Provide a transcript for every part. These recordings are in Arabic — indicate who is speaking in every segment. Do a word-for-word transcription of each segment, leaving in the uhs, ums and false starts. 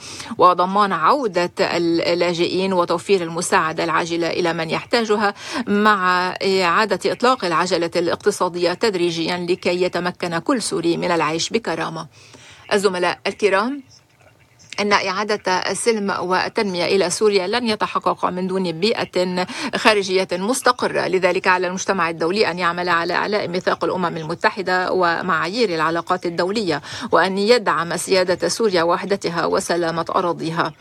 Speaker 1: وضمان عودة اللاجئين وتوفير المساعدة العاجلة إلى من يحتاجها، مع إعادة إطلاق العجلة الاقتصادية تدريجيا لكي يتمكن كل سوري من العيش بكرامة. الزملاء الكرام، أن إعادة السلم والتنمية إلى سوريا لن يتحقق من دون بيئة خارجية مستقرة، لذلك على المجتمع الدولي أن يعمل على إعلاء ميثاق الأمم المتحدة ومعايير العلاقات الدولية، وأن يدعم سيادة سوريا ووحدتها وسلامة أراضيها.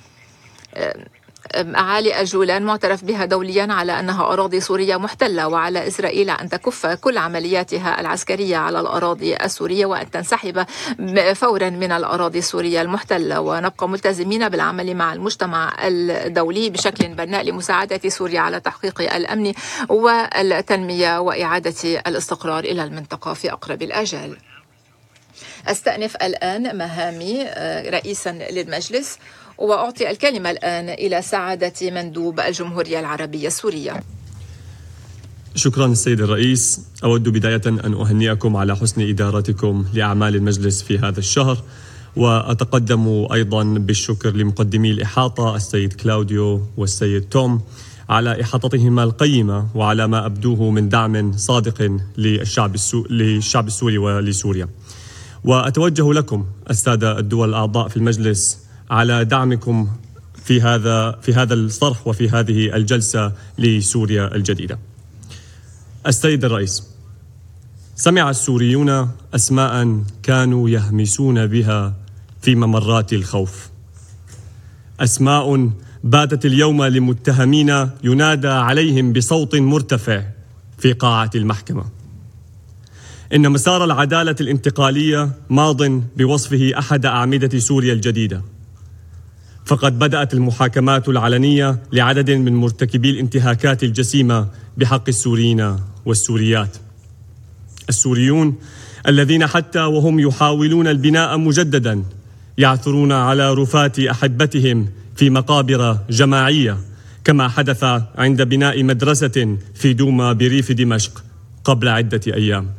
Speaker 1: أعالي الجولان معترف بها دوليا على أنها أراضي سورية محتلة، وعلى إسرائيل أن تكف كل عملياتها العسكرية على الأراضي السورية وأن تنسحب فورا من الأراضي السورية المحتلة. ونبقى ملتزمين بالعمل مع المجتمع الدولي بشكل بناء لمساعدة سوريا على تحقيق الأمن والتنمية وإعادة الاستقرار إلى المنطقة في أقرب الآجال. أستأنف الآن مهامي رئيسا للمجلس، وأعطي الكلمة الآن إلى سعادة مندوب الجمهورية العربية السورية.
Speaker 2: شكرا السيد الرئيس. أود بداية أن أهنئكم على حسن إدارتكم لأعمال المجلس في هذا الشهر، وأتقدم أيضا بالشكر لمقدمي الإحاطة السيد كلاوديو والسيد توم على إحاطتهما القيمة وعلى ما أبدوه من دعم صادق للشعب السو... للشعب السوري ولسوريا. وأتوجه لكم السادة الدول الأعضاء في المجلس على دعمكم في هذا في هذا الصرح وفي هذه الجلسة لسوريا الجديدة. السيد الرئيس، سمع السوريون أسماء كانوا يهمسون بها في ممرات الخوف، أسماء باتت اليوم لمتهمين ينادى عليهم بصوت مرتفع في قاعة المحكمة. إن مسار العدالة الانتقالية ماض بوصفه أحد أعمدة سوريا الجديدة، فقد بدأت المحاكمات العلنية لعدد من مرتكبي الانتهاكات الجسيمة بحق السوريين والسوريات. السوريون الذين حتى وهم يحاولون البناء مجددا يعثرون على رفات أحبتهم في مقابر جماعية، كما حدث عند بناء مدرسة في دوما بريف دمشق قبل عدة أيام.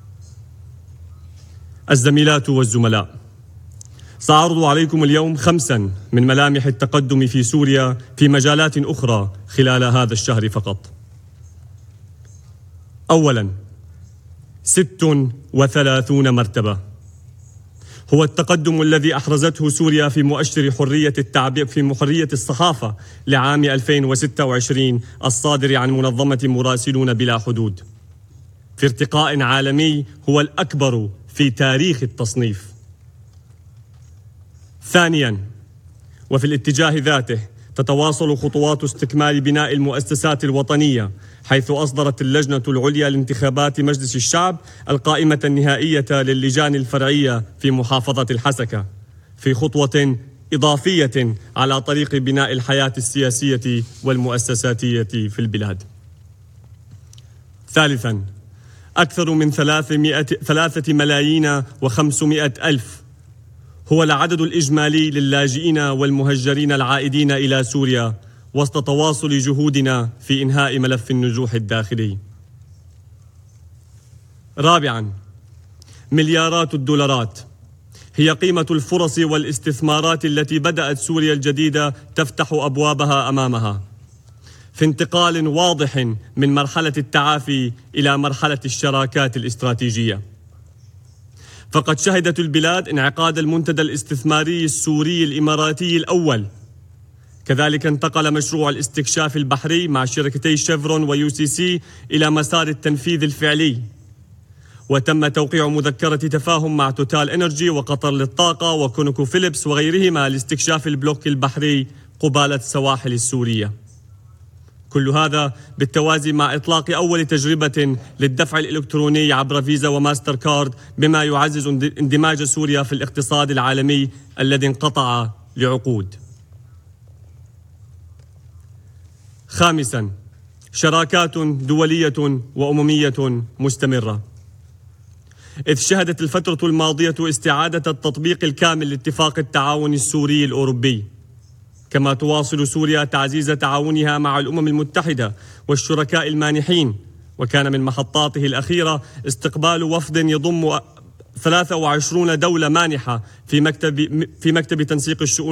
Speaker 2: الزميلات والزملاء، سأعرض عليكم اليوم خمسا من ملامح التقدم في سوريا في مجالات أخرى خلال هذا الشهر فقط. أولا، ست وثلاثون مرتبة هو التقدم الذي أحرزته سوريا في مؤشر حرية التعبير في حرية الصحافة لعام ألفين وستة وعشرين الصادر عن منظمة مراسلون بلا حدود، في ارتقاء عالمي هو الأكبر في تاريخ التصنيف. ثانياً، وفي الاتجاه ذاته تتواصل خطوات استكمال بناء المؤسسات الوطنية، حيث أصدرت اللجنة العليا لانتخابات مجلس الشعب القائمة النهائية للجان الفرعية في محافظة الحسكة، في خطوة إضافية على طريق بناء الحياة السياسية والمؤسساتية في البلاد. ثالثاً، أكثر من ثلاثة ملايين وخمسمائة ألف هو العدد الإجمالي للاجئين والمهجرين العائدين إلى سوريا، وسط تواصل جهودنا في إنهاء ملف النزوح الداخلي. رابعاً، مليارات الدولارات هي قيمة الفرص والاستثمارات التي بدأت سوريا الجديدة تفتح أبوابها أمامها، في انتقال واضح من مرحلة التعافي إلى مرحلة الشراكات الاستراتيجية. فقد شهدت البلاد انعقاد المنتدى الاستثماري السوري الإماراتي الأول، كذلك انتقل مشروع الاستكشاف البحري مع شركتي شيفرون ويو سي سي إلى مسار التنفيذ الفعلي، وتم توقيع مذكرة تفاهم مع توتال إنرجي وقطر للطاقة وكونوكو فيليبس وغيرهما لاستكشاف البلوك البحري قبالة السواحل السورية. كل هذا بالتوازي مع إطلاق أول تجربة للدفع الإلكتروني عبر فيزا وماستر كارد، بما يعزز اندماج سوريا في الاقتصاد العالمي الذي انقطع لعقود. خامساً، شراكات دولية وأممية مستمرة، إذ شهدت الفترة الماضية استعادة التطبيق الكامل لاتفاق التعاون السوري الأوروبي، كما تواصل سوريا تعزيز تعاونها مع الأمم المتحدة والشركاء المانحين. وكان من محطاته الأخيرة استقبال وفد يضم ثلاثة وعشرين دولة مانحة في مكتب في مكتب تنسيق الشؤون